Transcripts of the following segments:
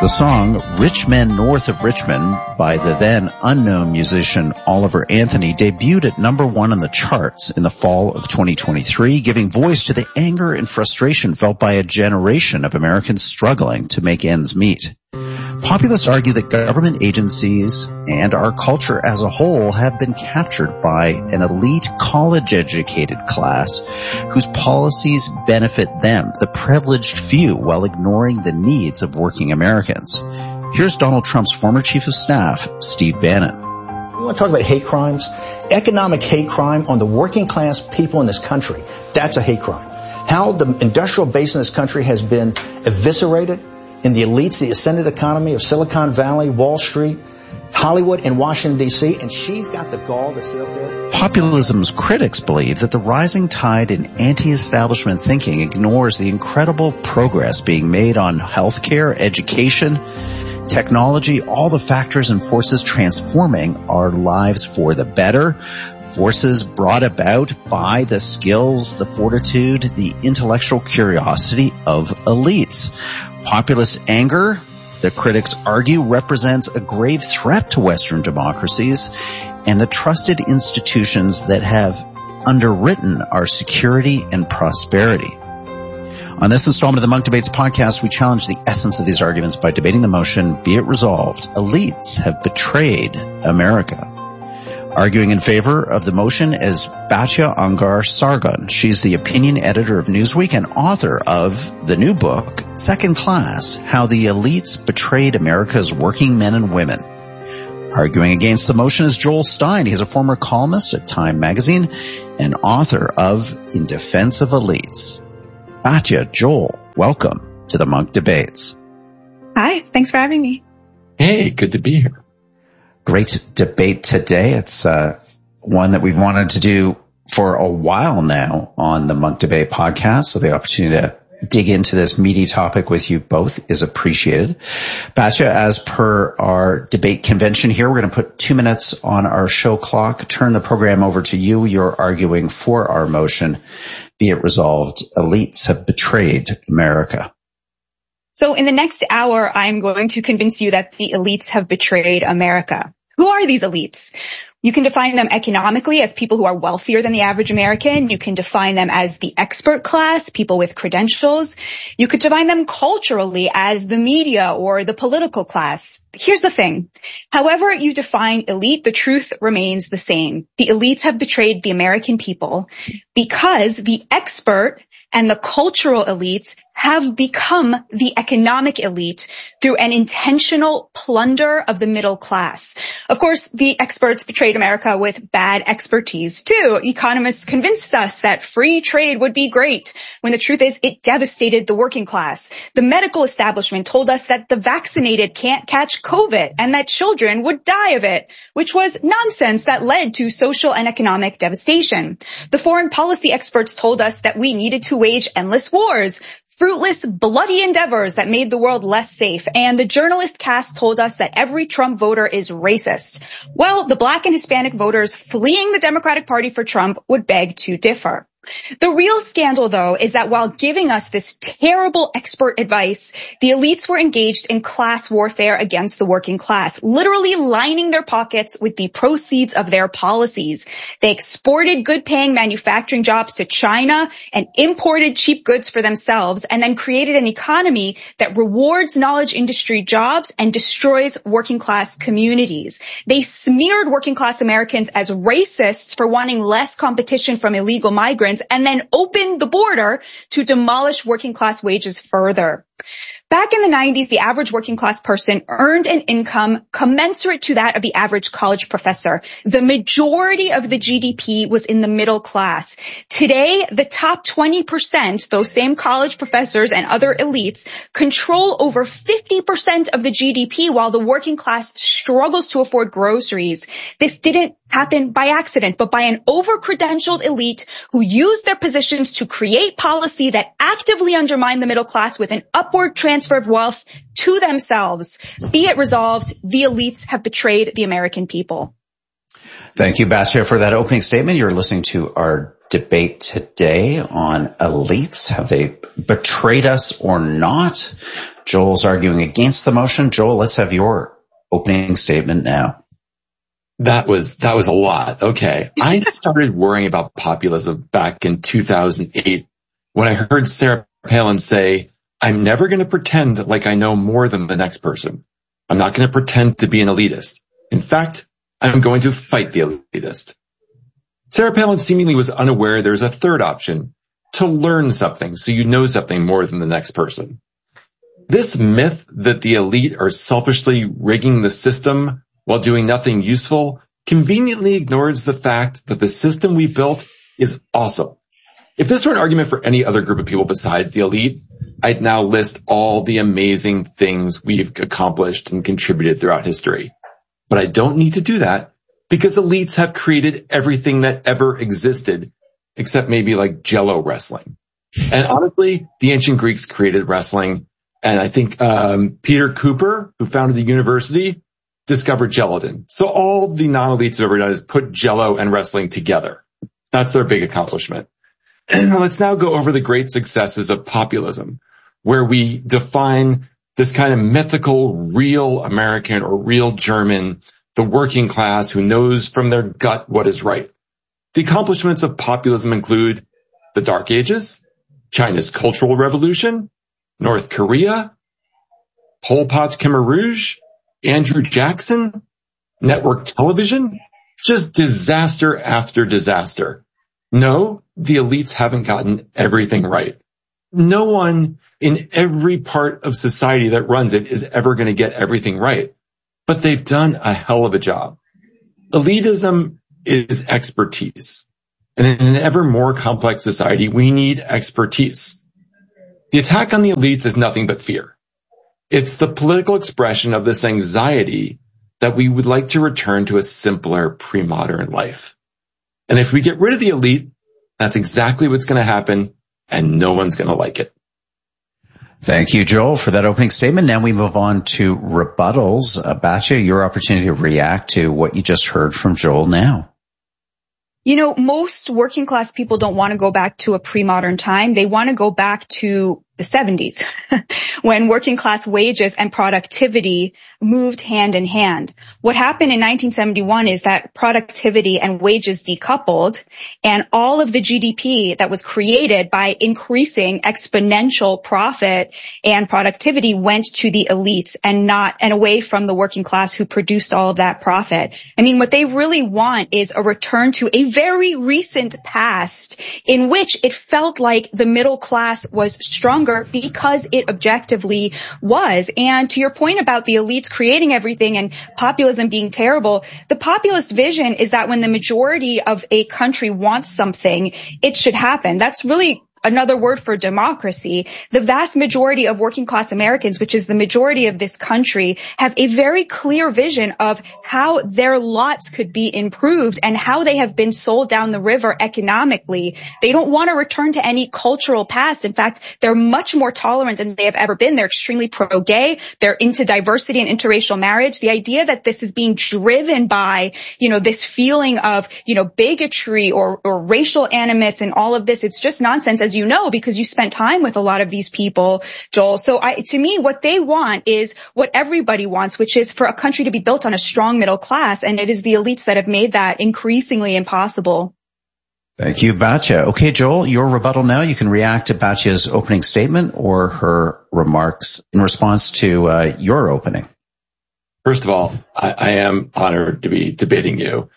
The song Rich Men North of Richmond by the then unknown musician Oliver Anthony debuted at number 1 on the charts in the fall of 2023, giving voice to the anger and frustration felt by a generation of Americans struggling to make ends meet. Populists argue that government agencies and our culture as a whole have been captured by an elite college-educated class whose policies benefit them, the privileged few, while ignoring the needs of working Americans. Here's Donald Trump's former chief of staff, Steve Bannon. We want to talk about hate crimes. Economic hate crime on the working class people in this country. That's a hate crime. How the industrial base in this country has been eviscerated in the elites, the ascended economy of Silicon Valley, Wall Street, Hollywood, and Washington, D.C., and she's got the gall to sit up there. Populism's critics believe that the rising tide in anti-establishment thinking ignores the incredible progress being made on healthcare, education, technology, all the factors and forces transforming our lives for the better, forces brought about by the skills, the fortitude, the intellectual curiosity of elites. Populist anger, the critics argue, represents a grave threat to Western democracies and the trusted institutions that have underwritten our security and prosperity. On this installment of the Munk Debates podcast, we challenge the essence of these arguments by debating the motion, be it resolved, elites have betrayed America. Arguing in favor of the motion is Batya Ungar-Sargon. She's the opinion editor of Newsweek and author of the new book, Second Class, How the Elites Betrayed America's Working Men and Women. Arguing against the motion is Joel Stein. He's a former columnist at Time magazine and author of In Defense of Elites. Batya, Joel, welcome to the Munk Debates. Hi, thanks for having me. Hey, good to be here. Great debate today. It's one that we've wanted to do for a while now on the Munk Debate podcast, so the opportunity to dig into this meaty topic with you both is appreciated. Batya, as per our debate convention here, we're going to put 2 minutes on our show clock, turn the program over to you. You're arguing for our motion, be it resolved, elites have betrayed America. So in the next hour, I'm going to convince you that the elites have betrayed America. Who are these elites? You can define them economically as people who are wealthier than the average American. You can define them as the expert class, people with credentials. You could define them culturally as the media or the political class. Here's the thing. However you define elite, the truth remains the same. The elites have betrayed the American people because the expert and the cultural elites have become the economic elite through an intentional plunder of the middle class. Of course, the experts betrayed America with bad expertise too. Economists convinced us that free trade would be great, when the truth is it devastated the working class. The medical establishment told us that the vaccinated can't catch COVID and that children would die of it, which was nonsense that led to social and economic devastation. The foreign policy experts told us that we needed to wage endless wars, fruitless, bloody endeavors that made the world less safe. And the journalist caste told us that every Trump voter is racist. Well, the Black and Hispanic voters fleeing the Democratic Party for Trump would beg to differ. The real scandal, though, is that while giving us this terrible expert advice, the elites were engaged in class warfare against the working class, literally lining their pockets with the proceeds of their policies. They exported good-paying manufacturing jobs to China and imported cheap goods for themselves, and then created an economy that rewards knowledge industry jobs and destroys working-class communities. They smeared working-class Americans as racists for wanting less competition from illegal migrants, and then opened the border to demolish working class wages further. Back in the 90s, the average working class person earned an income commensurate to that of the average college professor. The majority of the GDP was in the middle class. Today, the top 20%, those same college professors and other elites, control over 50% of the GDP while the working class struggles to afford groceries. This didn't happen by accident, but by an over-credentialed elite who used their positions to create policy that actively undermined the middle class with an upward transfer of wealth to themselves. Be it resolved, the elites have betrayed the American people. Thank you, Batya, for that opening statement. You're listening to our debate today on elites. Have they betrayed us or not? Joel's arguing against the motion. Joel, let's have your opening statement now. That was a lot. Okay. I started worrying about populism back in 2008 when I heard Sarah Palin say, I'm never going to pretend like I know more than the next person. I'm not going to pretend to be an elitist. In fact, I'm going to fight the elitist. Sarah Palin seemingly was unaware there's a third option, to learn something so you know something more than the next person. This myth that the elite are selfishly rigging the system while doing nothing useful conveniently ignores the fact that the system we built is awesome. If this were an argument for any other group of people besides the elite, I'd now list all the amazing things we've accomplished and contributed throughout history. But I don't need to do that because elites have created everything that ever existed, except maybe like Jell-O wrestling. And honestly, the ancient Greeks created wrestling. And I think Peter Cooper, who founded the university, discovered gelatin. So all the non-elites have ever done is put Jell-O and wrestling together. That's their big accomplishment. And let's now go over the great successes of populism, where we define this kind of mythical, real American or real German, the working class who knows from their gut what is right. The accomplishments of populism include the Dark Ages, China's Cultural Revolution, North Korea, Pol Pot's Khmer Rouge, Andrew Jackson, network television, just disaster after disaster. No, the elites haven't gotten everything right. No one in every part of society that runs it is ever going to get everything right, but they've done a hell of a job. Elitism is expertise, and in an ever more complex society, we need expertise. The attack on the elites is nothing but fear. It's the political expression of this anxiety that we would like to return to a simpler pre-modern life. And if we get rid of the elite, that's exactly what's going to happen, and no one's going to like it. Thank you, Joel, for that opening statement. Now we move on to rebuttals. Batya, your opportunity to react to what you just heard from Joel now. You know, most working class people don't want to go back to a pre-modern time. They want to go back to the 70s when working class wages and productivity moved hand in hand. What happened in 1971 is that productivity and wages decoupled, and all of the GDP that was created by increasing exponential profit and productivity went to the elites and away from the working class who produced all of that profit. I mean, what they really want is a return to a very recent past in which it felt like the middle class was stronger because it objectively was. And to your point about the elites creating everything and populism being terrible, the populist vision is that when the majority of a country wants something, it should happen. That's really another word for democracy. The vast majority of working class Americans, which is the majority of this country, have a very clear vision of how their lots could be improved and how they have been sold down the river economically. They don't want to return to any cultural past. In fact, they're much more tolerant than they have ever been. They're extremely pro-gay. They're into diversity and interracial marriage. The idea that this is being driven by, this feeling of, bigotry or racial animus and all of this, it's just nonsense, as you know, because you spent time with a lot of these people, Joel. So to me, what they want is what everybody wants, which is for a country to be built on a strong middle class. And it is the elites that have made that increasingly impossible. Thank you, Batya. Okay, Joel, your rebuttal now. You can react to Batya's opening statement or her remarks in response to your opening. First of all, I am honored to be debating you.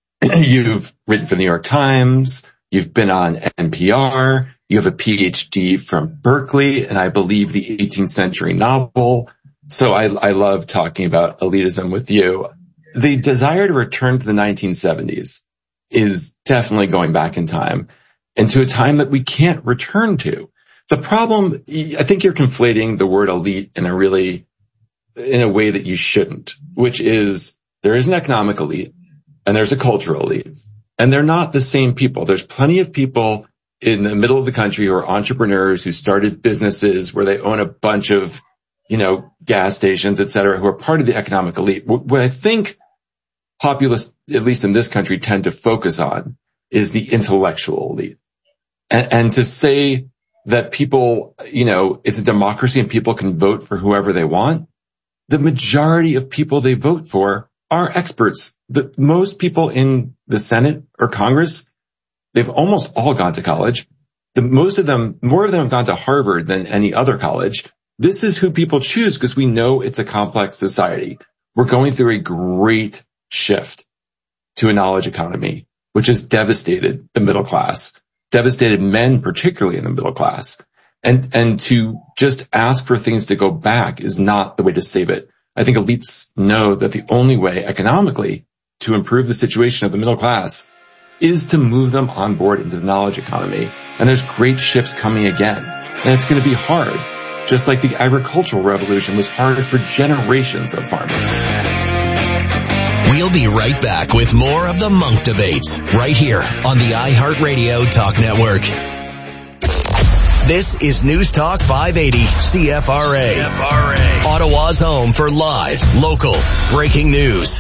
You've written for the New York Times. You've been on NPR. You have a PhD from Berkeley, and I believe the 18th century novel. So I love talking about elitism with you. The desire to return to the 1970s is definitely going back in time, and to a time that we can't return to. The problem, I think you're conflating the word elite in a way that you shouldn't, which is there is an economic elite and there's a cultural elite, and they're not the same people. There's plenty of people in the middle of the country who are entrepreneurs who started businesses where they own a bunch of, gas stations, et cetera, who are part of the economic elite. What I think populists, at least in this country, tend to focus on is the intellectual elite. And to say that people, it's a democracy and people can vote for whoever they want, the majority of people they vote for are experts. Most people in the Senate or Congress, they've almost all gone to college. More of them have gone to Harvard than any other college. This is who people choose because we know it's a complex society. We're going through a great shift to a knowledge economy, which has devastated the middle class, devastated men, particularly in the middle class. And to just ask for things to go back is not the way to save it. I think elites know that the only way economically to improve the situation of the middle class is to move them on board into the knowledge economy. And there's great shifts coming again. And it's going to be hard, just like the agricultural revolution was hard for generations of farmers. We'll be right back with more of the Monk Debates right here on the iHeartRadio Talk Network. This is News Talk 580 CFRA. Ottawa's home for live, local, breaking news.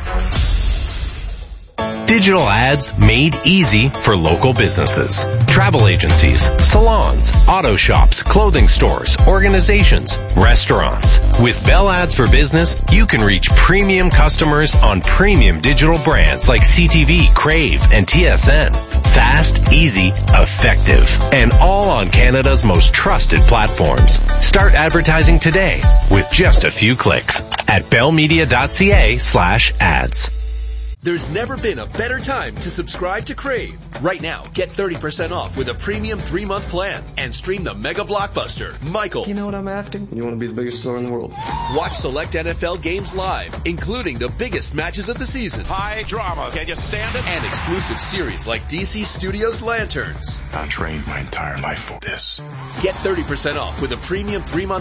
Digital ads made easy for local businesses. Travel agencies, salons, auto shops, clothing stores, organizations, restaurants. With Bell Ads for Business, you can reach premium customers on premium digital brands like CTV, Crave, and TSN. Fast, easy, effective, and all on Canada's most trusted platforms. Start advertising today with just a few clicks at bellmedia.ca/ads. There's never been a better time to subscribe to Crave. Right now, get 30% off with a premium 3-month plan and stream the mega blockbuster, Michael. You know what I'm after? You want to be the biggest star in the world. Watch select NFL games live, including the biggest matches of the season. High drama. Can you stand it? And exclusive series like DC Studios Lanterns. I trained my entire life for this. Get 30% off with a premium 3-month